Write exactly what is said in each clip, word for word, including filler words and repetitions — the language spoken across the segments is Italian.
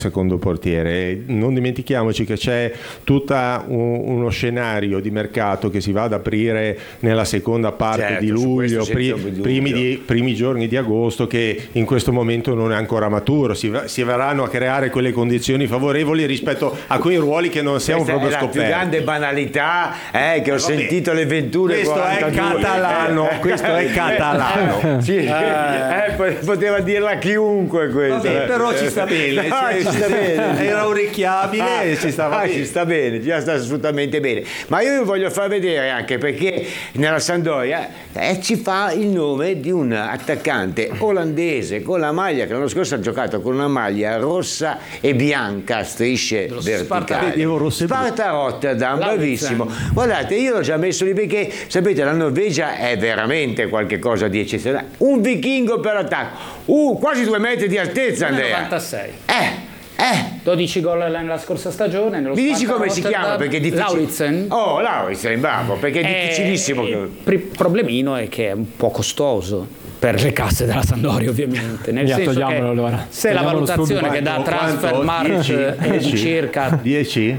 secondo portiere. Non dimentichiamoci che c'è tutto un, uno scenario di mercato che si va ad aprire nella seconda parte certo, di luglio, pri, primi, di, primi giorni di agosto, che in questo momento non è ancora maturo. Si, va, si verranno a creare quelle condizioni favorevoli rispetto a quei ruoli che non siamo Questa proprio è scoperti. La più grande banalità eh, che ho eh, sentito le venture questo quarantadue. È catalano, eh, questo è catalano. Sì, eh, poteva dirla chiunque questo. Vabbè, però ci sta bene. No, ci sta bene. Era orecchiabile ah, e ci stava ah, bene. Ci sta bene, ci sta assolutamente bene. Ma io vi voglio far vedere anche perché nella Sampdoria eh, ci fa il nome di un attaccante olandese con la maglia che l'anno scorso ha giocato con una maglia rossa e bianca a strisce verticali. Sparta Rotterdam, bravissimo. Guardate, io l'ho già messo lì perché sapete la Norvegia è veramente qualche cosa di eccezionale. Un vichingo per attacco, uh, quasi due metri di altezza, Andrea. novantasei. Eh. Eh. dodici gol nella scorsa stagione. Nello Mi dici come si chiama? Perché è difficile. Lauritsen. Oh, Lauritsen, bravo, perché è difficilissimo. Il pr- problemino è che è un po' costoso per le casse della Sampdoria, ovviamente. Nel ya, senso che allora. se togliamolo la valutazione che dà Transfermarkt è di circa dieci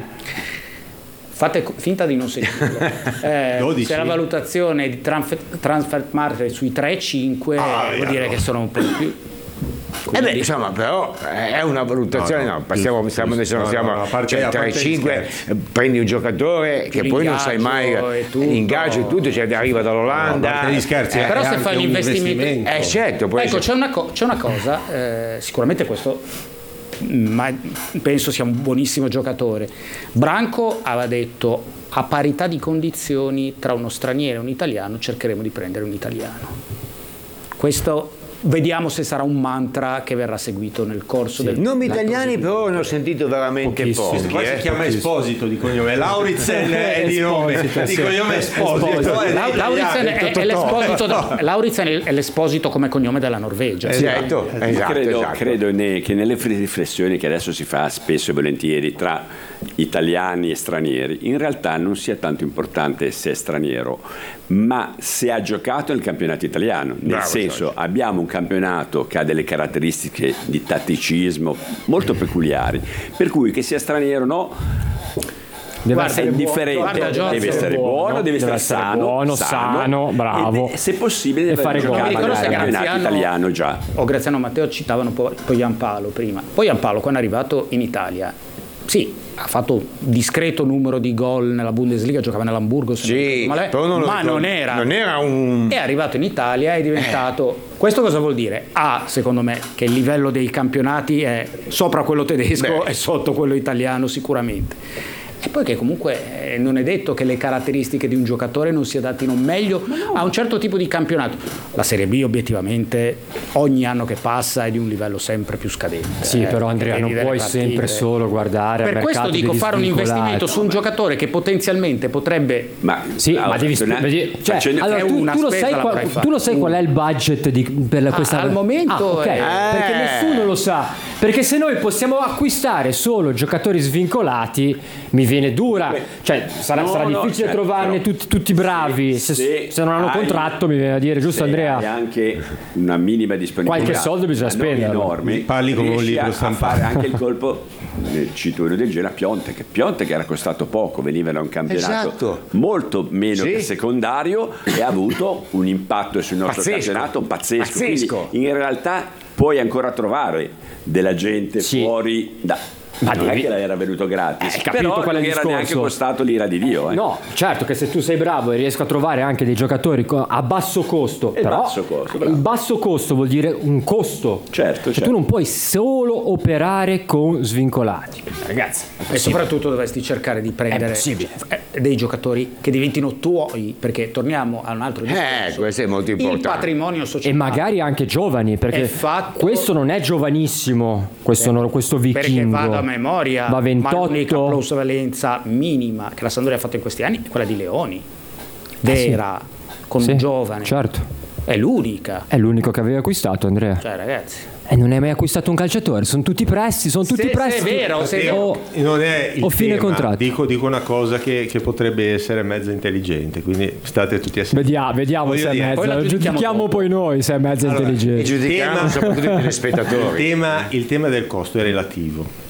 fate finta di non sentirlo. Eh, se la valutazione di Transfermarkt è sui tre cinque ah, vuol dire che sono un po' più. Eh beh, insomma, però è una valutazione, no, no, no passiamo, giusto, siamo, giusto, siamo, no, no, cioè, tre cinque, prendi un giocatore che poi non sai mai l'ingaggio e tutto, cioè arriva dall'Olanda. No, gli scherzi, eh, però se fai un investimento, investimento. Eh, certo, ecco, essere... c'è, una co- c'è una cosa, eh, sicuramente questo, ma penso sia un buonissimo giocatore. Branco aveva detto: a parità di condizioni tra uno straniero e un italiano cercheremo di prendere un italiano. Questo vediamo se sarà un mantra che verrà seguito nel corso sì. del nomi italiani, però ne ho sentito veramente pochi. Qua eh? si chiama Esposito di cognome, Lauritsen è di nome, di cognome Esposito. Lauritsen è, è l'esposito, no. Lauritsen è l'esposito come cognome della Norvegia. Esatto, esatto, esatto, credo, esatto. credo ne, che nelle riflessioni che adesso si fa spesso e volentieri tra italiani e stranieri, in realtà non sia tanto importante se è straniero, ma se ha giocato nel campionato italiano, nel Bravo, senso Sergio. Abbiamo un campionato che ha delle caratteristiche di tatticismo molto peculiari, per cui che sia straniero o no deve guarda, essere indifferente, guarda, deve essere buono, buono deve, deve essere sano, buono, sano, sano bravo, e, se possibile deve fare giocare nel campionato italiano già. O Graziano Matteo citavano poi Giampaolo prima. Poi Giampaolo quando è arrivato in Italia, sì, ha fatto un discreto numero di gol nella Bundesliga, giocava nell'Hamburgo, sì, non però non ma non era, non era un... è arrivato in Italia, è diventato eh. Questo cosa vuol dire? A, secondo me, che il livello dei campionati è sopra quello tedesco Beh. e sotto quello italiano sicuramente. E poi che comunque eh, non è detto che le caratteristiche di un giocatore non si adattino meglio no. a un certo tipo di campionato. La Serie B obiettivamente ogni anno che passa è di un livello sempre più scadente. Sì, eh, però Andrea non puoi partire. sempre solo guardare per al questo dico fare un investimento su un giocatore che potenzialmente potrebbe ma sì, ma devi sp- cioè, cioè, allora, tu, tu, lo sai qual, tu lo sai qual è il budget di, per ah, questa al momento ah, okay. è... perché nessuno lo sa, perché se noi possiamo acquistare solo giocatori svincolati mi viene dura, cioè sarà, no, sarà difficile no, certo, trovarne però, tutti, tutti bravi se, se, se non hanno hai, contratto, mi viene a dire, giusto Andrea? Hai anche una minima disponibilità, qualche soldo bisogna spendere enorme, parli come un libro stampato, a fare anche il colpo cito uno del genere a Piontek Piontek era costato poco, veniva da un campionato esatto. molto meno sì. che secondario e ha avuto un impatto sul nostro pazzesco. campionato pazzesco, pazzesco. Quindi in realtà puoi ancora trovare della gente sì. fuori da ma non devi... è che era venuto gratis, eh, capito però qual è non il era discorso. neanche costato l'ira di Dio eh. No, certo che se tu sei bravo e riesco a trovare anche dei giocatori a basso costo, il però basso costo, il basso costo vuol dire un costo, certo, cioè certo. tu non puoi solo operare con svincolati, ragazzi, e soprattutto dovresti cercare di prendere dei giocatori che diventino tuoi, perché torniamo a un altro discorso, eh, questo è molto importante, il patrimonio sociale e magari anche giovani, perché fatto... questo non è giovanissimo, questo, eh, non, questo vichingo, perché vado a memoria, va ventotto, ma l'unica plusvalenza minima che la Sampdoria ha fatto in questi anni è quella di Leoni, vera, eh sì. con sì, un giovane, certo, è l'unica, è l'unico che aveva acquistato Andrea, cioè ragazzi. E non hai mai acquistato un calciatore, sono tutti prestiti, sono tutti se, prestiti. Se è vero, se è o, non è il o fine tema. contratto. Dico, dico una cosa che, che potrebbe essere mezza intelligente, quindi state tutti assieme. Vediamo, vediamo se è mezza. Poi giudichiamo poi noi se è mezza allora, intelligente. E giudichiamo soprattutto i telespettatori. Il tema, il tema del costo è relativo.